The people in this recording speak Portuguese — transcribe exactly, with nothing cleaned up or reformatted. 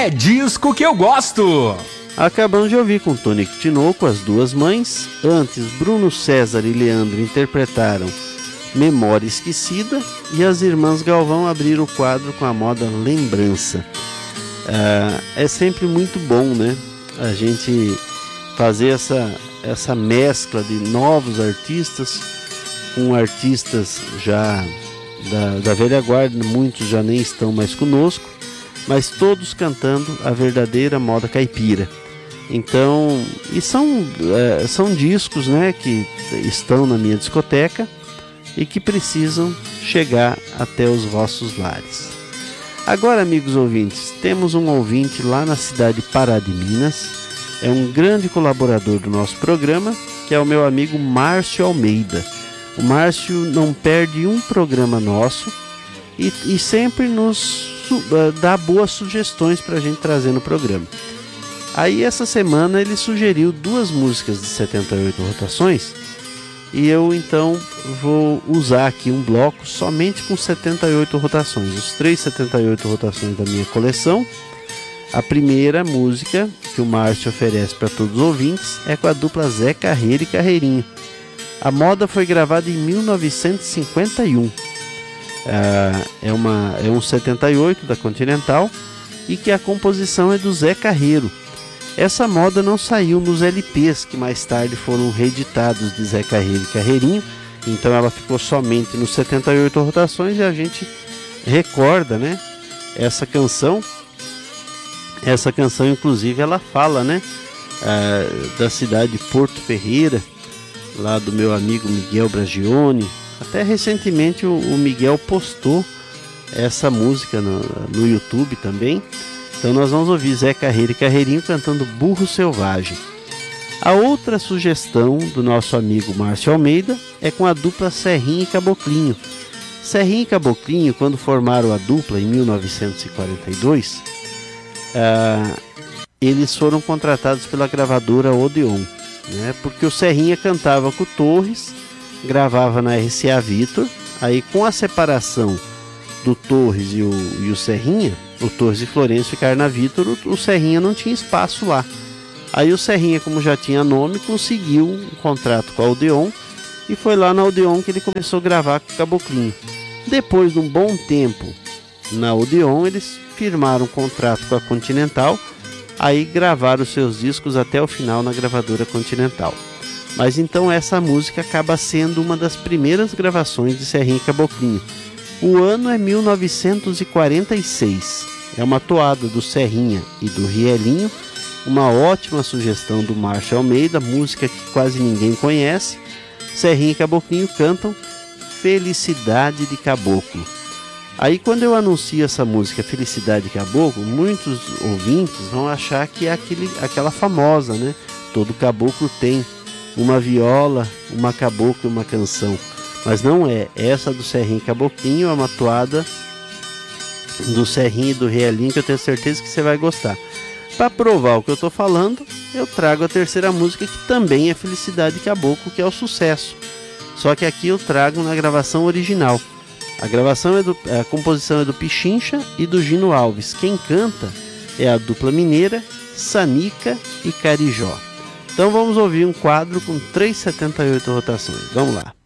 É disco que eu gosto. Acabamos de ouvir com Tonico Tinoco, As Duas Mães. Antes, Bruno César e Leandro interpretaram Memória Esquecida. E as irmãs Galvão abriram o quadro com a moda Lembrança. Ah, é sempre muito bom, né? A gente fazer essa, essa mescla de novos artistas com artistas já da, da velha guarda. Muitos já nem estão mais conosco, mas todos cantando a verdadeira moda caipira. Então, e são, é, são discos, né, que estão na minha discoteca e que precisam chegar até os vossos lares. Agora, amigos ouvintes, temos um ouvinte lá na cidade de Pará de Minas, é um grande colaborador do nosso programa, que é o meu amigo Márcio Almeida. O Márcio não perde um programa nosso e, e sempre nos dá boas sugestões para a gente trazer no programa. Aí essa semana ele sugeriu duas músicas de setenta e oito rotações e eu então vou usar aqui um bloco somente com setenta e oito rotações, os três setenta e oito rotações da minha coleção. A primeira música que o Márcio oferece para todos os ouvintes é com a dupla Zé Carreiro e Carreirinho. A moda foi gravada em mil novecentos e cinquenta e um. Ah, é, uma, é um setenta e oito da Continental e que a composição é do Zé Carreiro. Essa moda não saiu nos L Ps que mais tarde foram reeditados de Zé Carreiro e Carreirinho, então ela ficou somente nos setenta e oito rotações e a gente recorda, né, essa canção. Essa canção inclusive ela fala, né, ah, da cidade de Porto Ferreira, lá do meu amigo Miguel Bragione. Até recentemente o, o Miguel postou essa música no, no YouTube também. Então nós vamos ouvir Zé Carreiro e Carreirinho cantando Burro Selvagem. A outra sugestão do nosso amigo Márcio Almeida é com a dupla Serrinha e Caboclinho. Serrinha e Caboclinho, quando formaram a dupla em mil novecentos e quarenta e dois, ah, eles foram contratados pela gravadora Odeon, né? Porque o Serrinha cantava com o Torres, gravava na R C A Victor. Aí com a separação do Torres e o, e o Serrinha, o Torres e Florencio ficaram na Victor, o, o Serrinha não tinha espaço lá. Aí o Serrinha, como já tinha nome, conseguiu um contrato com a Odeon e foi lá na Odeon que ele começou a gravar com o Caboclinho. Depois de um bom tempo na Odeon, eles firmaram um contrato com a Continental, aí gravaram os seus discos até o final na gravadora Continental. Mas então essa música acaba sendo uma das primeiras gravações de Serrinha e Caboclinho. O ano é mil novecentos e quarenta e seis. É uma toada do Serrinha e do Rielinho, uma ótima sugestão do Márcio Almeida, música que quase ninguém conhece. Serrinha e Caboclinho cantam Felicidade de Caboclo. Aí quando eu anuncio essa música Felicidade de Caboclo, muitos ouvintes vão achar que é aquele, aquela famosa, né? Todo caboclo tem uma viola, uma caboclo e uma canção. Mas não é. Essa do Serrinha e Caboclinho é uma toada do Serrinha e do Rielinho que eu tenho certeza que você vai gostar. Para provar o que eu estou falando, eu trago a terceira música que também é Felicidade de Caboclo, que é o Sucesso. Só que aqui eu trago na gravação original. A gravação é do, a composição é do Pichincha e do Gino Alves. Quem canta é a dupla mineira Sanica e Carijó. Então vamos ouvir um quadro com três setenta e oito rotações. Vamos lá.